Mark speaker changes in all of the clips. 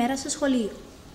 Speaker 1: μέρα στο σχολείο.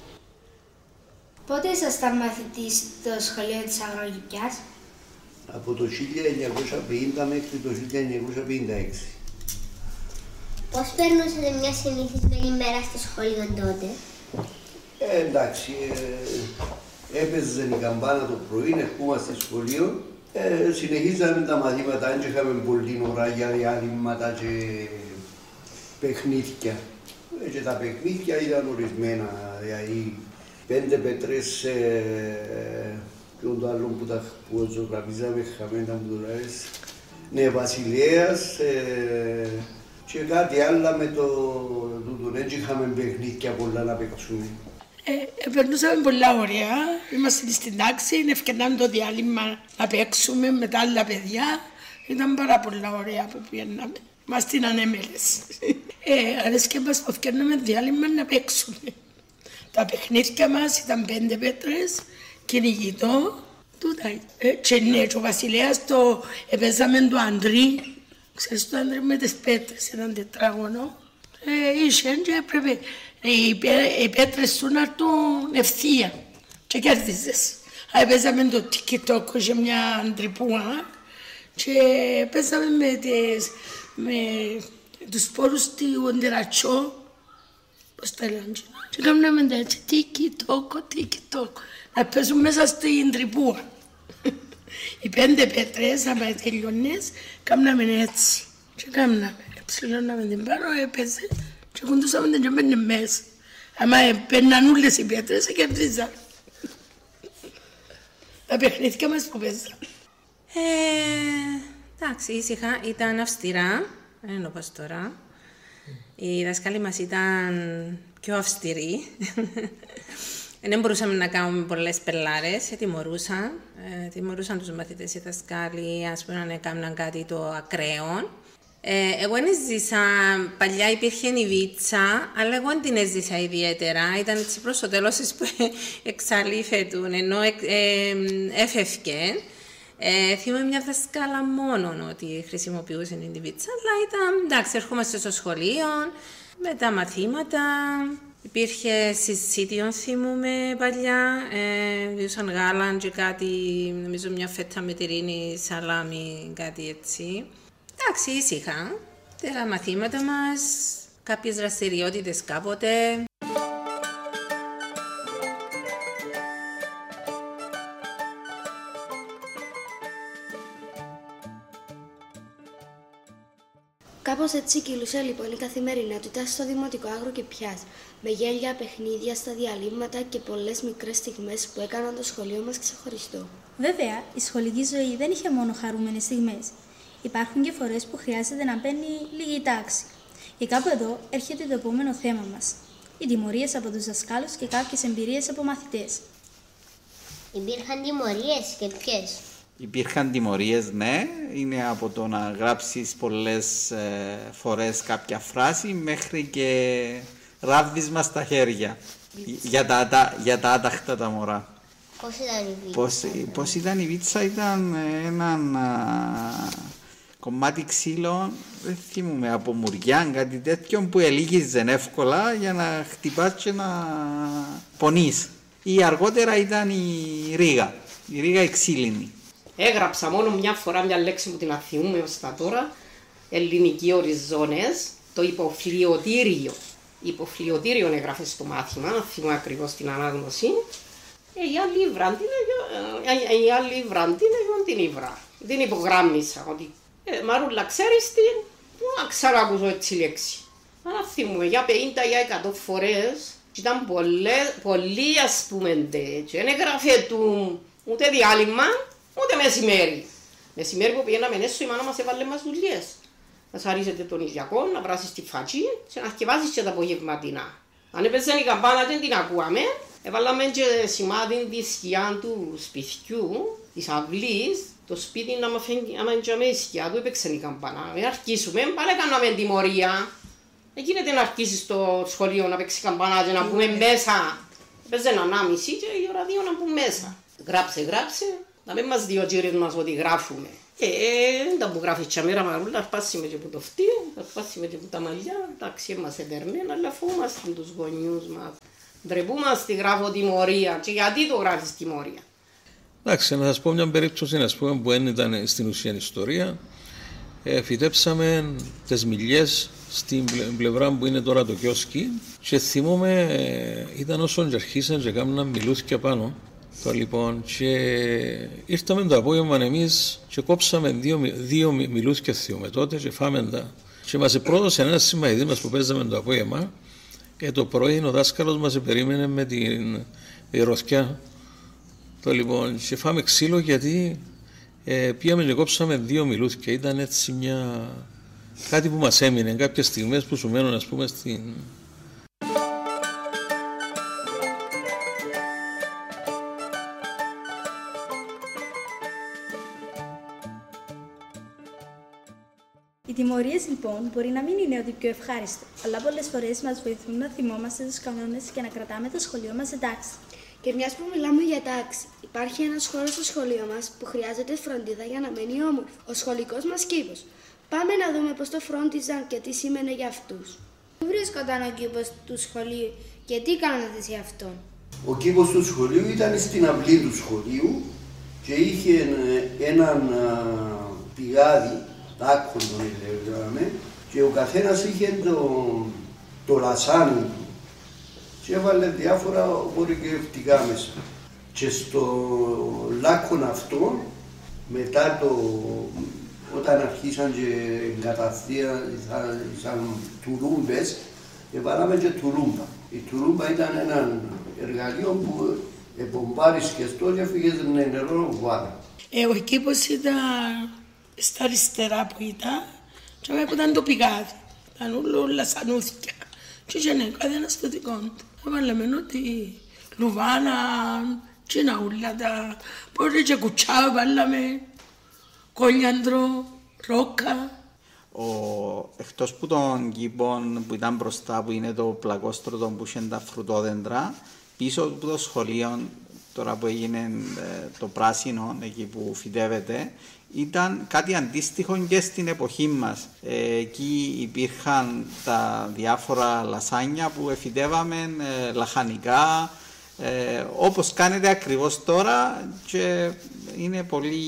Speaker 2: Πότε ήσασταν μαθητής στο σχολείο της Αγρογικιάς?
Speaker 3: Από το 1950 μέχρι το 1956.
Speaker 2: Πώς περνούσατε μια συνηθισμένη μέρα στο σχολείο τότε?
Speaker 3: Εντάξει, έπαιζε η καμπάνα το πρωί, ερχόμαστε στο σχολείο. Συνεχίζαμε τα μαθήματα, δεν είχαμε πολλή ώρα για διάλειμματα και παιχνίδια. Και τα παιχνίδια ήταν ορισμένα, δηλαδή 5 πέτρες, ποιον το άλλο που ζωγραφίζαμε, χαμένα μου το λες, ναι, Βασιλέας, και κάτι άλλο με το τούτο, έτσι είχαμε παιχνίδια πολλά να παίξουμε.
Speaker 4: Περνούσαμε πολλά ωραία, είμαστε στην τάξη, ευκαιρνάμε το διάλειμμα να παίξουμε με τα άλλα παιδιά. Ήταν πάρα πολλά ωραία που πήγαιναμε, είμαστε ανέμελες. Αρέσκε μας που ευκαιρνάμε διάλειμμα να παίξουμε. Τα παιχνίδια μας ήταν 5 πέτρες, κυνηγητό, τούτα. Και ναι, ο Βασιλέας το παίζαμε το Αντρί, ξέρεις το Αντρί με τις πέτρες, έναν τετράγωνο. Είχε και έπρεπε οι πέτρες του να έρθουν ευθεία και κέρδιζες. Παίζαμε το τικιτόκο και μια τρυπούα και παίζαμε με τους σπόρους του οντερατσό, πώς τα λένε, και κάναμε έτσι τικιτόκο, να παίζουν μέσα στην τρυπούα. Οι 5 πέτρες, άμα τελειώνες, κάναμε έτσι και κάναμε. Ψηλώναμε την πάνω, έπαιζε και κουντούσαμε την και μπαίνε μέσα. Άμα παίρναν όλες οι πέτρες, κερδίζαμε. Τα παιχνίδια μας που παίζαμε.
Speaker 5: Εντάξει, ήσυχα, ήταν αυστηρά, δεν είναι όπως τώρα. Οι δασκάλοι μας ήταν πιο αυστηροί. Δεν μπορούσαμε να κάνουμε πολλές πελάρες, τιμωρούσαν τους μαθητές οι δασκάλοι, ας πούμε, να έκαναν κάτι το ακραίο. Εγώ δεν έζησα, παλιά υπήρχε η βίτσα, αλλά εγώ δεν την έζησα ιδιαίτερα. Ήταν έτσι προς το τέλος που εξαλείφετουν, ενώ έφευκε. Θυμάμαι μια δασκάλα μόνο ότι χρησιμοποιούσε την βίτσα, αλλά ήταν, εντάξει, ερχόμαστε στο σχολείο, με τα μαθήματα. Υπήρχε συσίτιον, θυμούμε παλιά, διούσαν γάλαν και κάτι, νομίζω μια φέτα με τυρίνι, σαλάμι, κάτι έτσι. Εντάξει, ήσυχα, τα μαθήματα μας, κάποιες δραστηριότητες κάποτε.
Speaker 2: Κάπως έτσι κυλούσε λοιπόν η καθημερινότητα στο Δημοτικό Αγρογικιάς, με γέλια, παιχνίδια στα διαλύματα και πολλές μικρές στιγμές που έκαναν το σχολείο μας ξεχωριστό.
Speaker 1: Βέβαια, η σχολική ζωή δεν είχε μόνο χαρούμενες στιγμές. Υπάρχουν και φορές που χρειάζεται να μπαίνει λίγη τάξη. Και κάπου εδώ έρχεται το επόμενο θέμα μας. Οι τιμωρίες από τους δασκάλους και κάποιες εμπειρίες από μαθητές.
Speaker 2: Υπήρχαν τιμωρίες και ποιες?
Speaker 6: Υπήρχαν τιμωρίες, ναι. Είναι από το να γράψεις πολλές φορές κάποια φράση μέχρι και ράβδισμα στα χέρια για τα άταχτα τα μωρά.
Speaker 2: Πώς ήταν η βίτσα?
Speaker 6: Πώς ήταν η βίτσα? Ήταν έναν κομμάτι ξύλο, δεν θυμούμαι, από μουριά, κάτι τέτοιο που ελίγιζε εύκολα για να χτυπάς και να πονείς. Ή αργότερα ήταν η ρίγα η ξύλινη.
Speaker 7: Έγραψα μόνο μια φορά μια λέξη που την αθιούμε ως τα τώρα, ελληνικοί οριζόνες, το υποφλοιωτήριο. Υποφλοιωτήριο έγραφε στο μάθημα, να θυμώ ακριβώς την ανάγνωση. Η άλλη βραντίνε την ήβρα. Την υπογράμμισα ότι Μαρούλα, ξέρεις τι, πού να ξανακούσω έτσι λέξη. Αλλά θυμούμε για 50 ή 100 φορές και ήταν πολύ ας πούμε και δεν έγραφε του ούτε διάλειμμα ούτε μεσημέρι. Μεσημέρι που πήγαιναμε έσω η μάνα μας έβαλε μας δουλειές. Να σαρίσετε τον Ιδιακό, να πράσεις τη φατσί και να θκευάσεις και τα απογευματινά. Αν έπαιζε η καμπάνα δεν την ακούαμε, έβαλαμε και σημάδι τη σκιά του σπιτιού, της αυλής, το σπίτι να μαθαίνουμε η σκιά του, έπαιξε η καμπάνα. Να αρχίσουμε, πάλι κάναμε τιμωρία. Γίνεται να αρχίσεις στο σχολείο να παίξει καμπάνα και να πούμε μέσα. Έπαιζε 1,5 και η ώρα 2 να πούμε μέσα. Γράψε, να μην μας δει ο κύριος μας ότι γράφουμε. Και τα που γράφει τσαμίρα μαρούλα, αρπάσουμε και από το φτύο, αρπάσουμε και από τα μαλλιά, εντάξει, μας εντερνέν, αλλά φοβούμαστε τους γονιούς μας. Ντρεπούμαστε, γράφω τιμωρία. Και γιατί το γράφεις τιμωρία?
Speaker 8: Εντάξει, να σας πω μια περίπτωση, ας πούμε, που δεν ήταν στην ουσία ιστορία. Φυτέψαμε τις μιλιές στην πλευρά που είναι τώρα το κιόσκι και θυμόμαι, ήταν όσον και αρχίσαν και κάμναν μιλούθηκια πάνω. Λοιπόν, και ήρθαμε το απόγευμα εμείς και κόψαμε δύο μιλούθηκια θυμούμε τότε και φάμε τα. Και μας πρόδωσε ένας συμμαχητής μας που παίζαμε το απόγευμα. Το πρωί ο δάσκαλος μας περίμενε με την ροθιά. Λοιπόν, και φάμε ξύλο γιατί πήγαμε και κόψαμε δύο μιλούθηκια. Ήταν έτσι κάτι που μας έμεινε, κάποιες στιγμές που σου μένουν, ας πούμε, στην...
Speaker 1: Οι τιμωρίες λοιπόν μπορεί να μην είναι ότι πιο ευχάριστο, αλλά πολλές φορές μας βοηθούν να θυμόμαστε τους κανόνες και να κρατάμε το σχολείο μας εντάξει.
Speaker 2: Και μιας που μιλάμε για τάξη, υπάρχει ένας χώρος στο σχολείο μας που χρειάζεται φροντίδα για να μένει όμορφο. Ο σχολικός μας κήπος. Πάμε να δούμε πώς το φρόντιζαν και τι σήμαινε για αυτούς.
Speaker 9: Πού βρίσκονταν ο κήπος του σχολείου και τι κάνατε σε αυτόν?
Speaker 3: Ο κήπος του σχολείου ήταν στην αυλή του σχολείου και είχε έναν πηγάδι, τάκκον τον λέγαμε, και ο καθένας είχε το λασάνι του και έβαλε διάφορα απορροκευτικά μέσα. Και στο λάκκον αυτό, μετά όταν αρχίσαν και εγκαταστήσαν τουρούμπες, έβαλαμε και τουρούμπα. Η τουρούμπα ήταν ένα εργαλείο που επομπάρισκες τότε έφυγες νερό βάρα.
Speaker 4: Ο κήπος ήταν στα αριστερά που ήταν και που ήταν το πηγάδι. Ήταν όλα σανούθηκια. Και είχε καθένα στο δικό του. Έβαλαμε ότι λουβάνα, τσιναούλα, τα πόρε και κουτσά, βάλαμε κόλιαντρο, ρόκα.
Speaker 6: Εκτός που των κήπων που ήταν μπροστά, που είναι το πλακόστρωτο που είχε τα φρουτόδεντρα, πίσω από το σχολείο, τώρα που έγινε το πράσινο, εκεί που φυτεύεται, ήταν κάτι αντίστοιχο και στην εποχή μας. Εκεί υπήρχαν τα διάφορα λασάνια που εφυτεύαμε, λαχανικά, όπως κάνετε ακριβώς τώρα, και είναι πολύ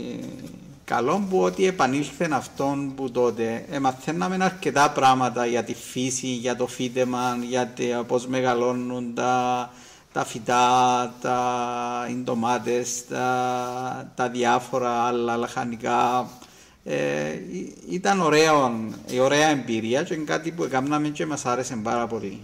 Speaker 6: καλό που ότι επανήλθε αυτόν που τότε μαθαίναμε αρκετά πράγματα για τη φύση, για το φύτεμα, για πώς μεγαλώνουν τα φυτά, οι ντομάτες, τα διάφορα άλλα λαχανικά. Ήταν ωραία εμπειρία και κάτι που έκαναμε και μας άρεσε πάρα πολύ.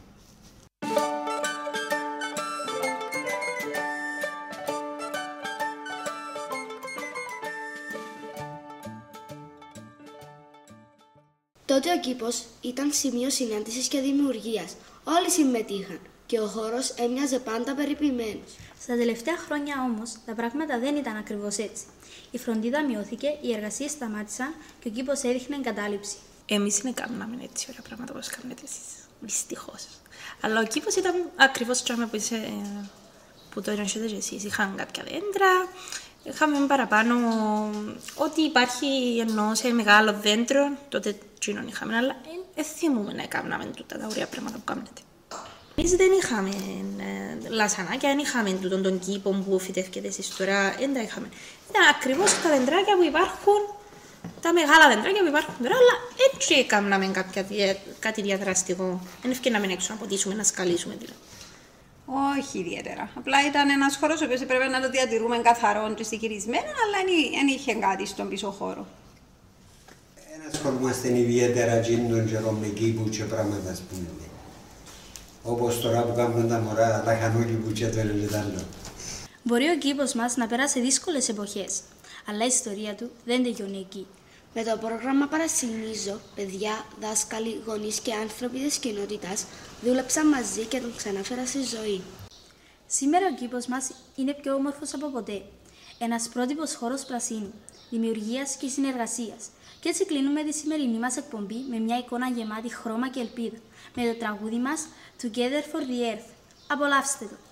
Speaker 2: Τότε ο κήπος ήταν σημείο συνάντησης και δημιουργίας. Όλοι συμμετείχαν και ο χώρος έμοιαζε πάντα περιποιημένος.
Speaker 1: Στα τελευταία χρόνια όμως τα πράγματα δεν ήταν ακριβώς έτσι. Η φροντίδα μειώθηκε, οι εργασίες σταμάτησαν και ο κήπος έδειχνε εγκατάλειψη.
Speaker 5: Εμείς δεν κάναμε έτσι ωραία πράγματα όπως κάνετε εσείς. Δυστυχώς. Αλλά ο κήπος ήταν ακριβώς που το εννοήσετε και εσείς. Είχαν κάποια δέντρα, είχαμε παραπάνω ότι υπάρχει ενώ σε μεγάλο δέντρο, τότε τσίνον είχαμε, αλλά δεν θυμούμε να κάναμε τούτα τα ωραία πράγματα που κάνετε. Εμείς δεν είχαμε λασανάκια, δεν είχαμε τον κήπο που φυτεύκεται εσείς τώρα, δεν τα είχαμε. Ήταν ακριβώς τα δεντράκια που υπάρχουν, τα μεγάλα δεντράκια που υπάρχουν τώρα, αλλά έτσι έκαναμε κάτι διαδραστικό. Δεν ευκαιρνάμε έξω να ποτίσουμε, να σκαλίσουμε δηλαδή.
Speaker 10: Όχι ιδιαίτερα. Απλά ήταν ένας χώρος ο οποίος έπρεπε να το διατηρούμε καθαρό και στοιχειρισμένο, αλλά δεν είχε κάτι στον πίσω χώρο.
Speaker 11: Ένας χωρούμαστε ιδιαίτερα τον καιρό με κήπου και πράγματα, ας πούμε. Όπως τώρα που κάνουν τα μωρά, τα χανούλι που τσέτβελε λετάλλο.
Speaker 1: Μπορεί ο κήπος μας να πέρασε δύσκολες εποχές, αλλά η ιστορία του δεν τελειώνει εκεί.
Speaker 2: Με το πρόγραμμα Παρασυνίζω, παιδιά, δάσκαλοι, γονείς και άνθρωποι της κοινότητας δούλεψαν μαζί και τον ξανάφερα στη ζωή.
Speaker 1: Σήμερα ο κήπος μας είναι πιο όμορφος από ποτέ. Ένας πρότυπος χώρος πρασίνου, δημιουργίας και συνεργασίας. Και έτσι κλείνουμε τη σημερινή μας εκπομπή με μια εικόνα γεμάτη χρώμα και ελπίδα, με το τραγούδι μας Together for the Earth. Απολαύστε το!